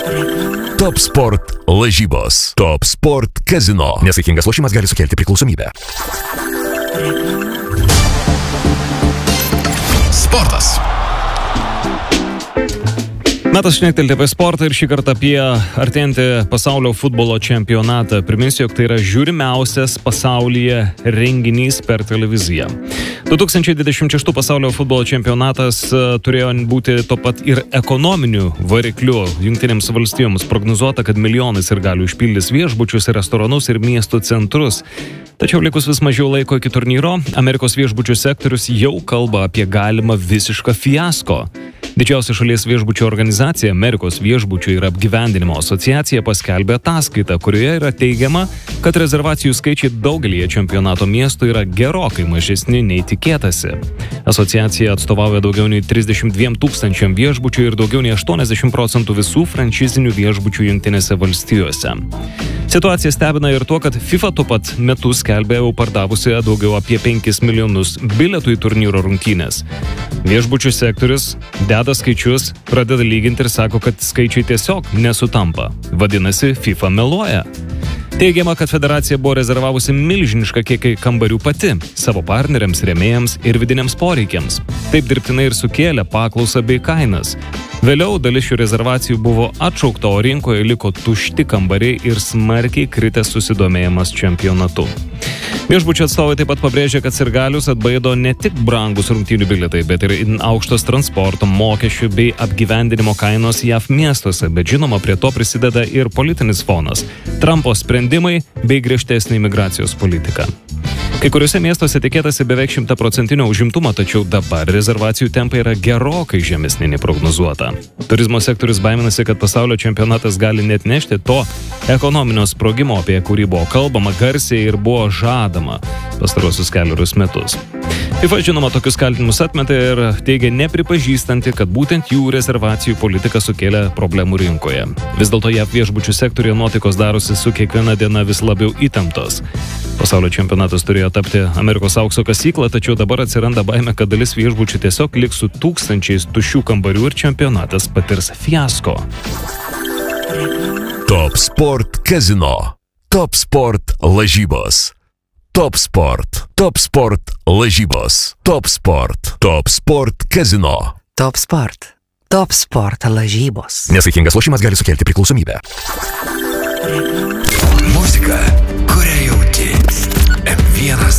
Top Sport lažybos. Top Sport Casino. Nesaikingas lošimas gali sukelti priklausomybę. Sportas. Metas šnektelti apie sportą ir šį kartą apie artėjantį pasaulio futbolo čempionatą. Priminsiu, jog tai yra žiūrimiausias pasaulyje renginys per televiziją. 2026 pasaulio futbolo čempionatas turėjo būti to pat ir ekonominiu varikliu. Jungtinėms valstijoms prognozuota, kad milijonais ir galių užpildys viešbučius, restoranus ir miestų centrus. Tačiau likus vis mažiau laiko iki turnyro, Amerikos viešbučių sektorius jau kalba apie galimą visišką fiasko. Didžiausia šalies viešbučių organizacija Amerikos viešbučių ir apgyvendinimo asociacija paskelbė ataskaitą, kurioje yra teigiama, kad rezervacijų skaičiai daugelį čempionato miestų yra gerokai mažesni nei tikėtasi. Asociacija atstovauja daugiau nei 32 000 viešbučių ir daugiau nei 80% visų franšizinių viešbučių Jungtinėse valstijose. Situacija stebina ir tuo, kad FIFA tuo pat metu skelbė jau pardavusi daugiau apie 5 milijonus bilietų į turnyro rungtynes. Viešbučių sektorius deda skaičius, pradeda lyginti ir sako, kad skaičiai tiesiog nesutampa. Vadinasi, FIFA meluoja. Teigiama, kad federacija buvo rezervavusi milžinišką kiekį kambarių pati, savo partneriams, rėmėjams ir vidiniams poreikiams. Taip dirbtinai ir sukėlė paklausą bei kainas. Vėliau dalis šių rezervacijų buvo atšaukta, o rinkoje liko tušti kambariai ir smarkiai kritęs susidomėjimas čempionatu. Viešbučių atstovai taip pat pabrėžė, kad sirgalius atbaido ne tik brangus rungtynių bilietai, bet ir aukštos transporto, mokesčių bei apgyvendinimo kainos JAV miestuose, bet žinoma, prie to prisideda ir politinis fonas, Trumpo sprendimai bei griežtesnė imigracijos politika. Kai kuriuose miestuose tikėtasi beveik 100% užimtumą, tačiau dabar rezervacijų tempai yra gerokai žemesni nei prognozuota. Turizmo sektorius baiminasi, kad pasaulio čempionatas gali net nešti to ekonominio sprogimo, apie kurį buvo kalbama garsiai ir buvo žadama pastarosius kelius metus. FIFA žinoma tokius kaltinimus atmeta ir teigia nepripažįstanti, kad būtent jų rezervacijų politika sukėlė problemų rinkoje. Vis dėlto JAV viešbučių sektoriuje nuotaikos darosi su kiekviena diena vis labiau įtemptos. Pasaulio čempionatas turėjo tapti Amerikos aukso kasykla, tačiau dabar atsiranda baimė, kad dalis viešbučių tiesiog liks su tūkstančiais tuščių kambarių ir čempionatas patirs fiasko. Top Sport Casino. Top Sport lažybos. Top Sport. Top Sport lažybos. Top Sport. Top Sport Casino. Top Sport. Top Sport lažybos. Nesaikingas lošimas gali sukelti priklausomybę. Muzika, kurią jauti. M1